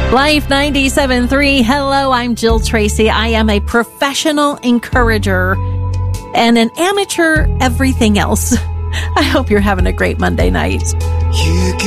Life 97.3. Hello, I'm Jill Tracy. I am a professional encourager and an amateur everything else. I hope you're having a great Monday night.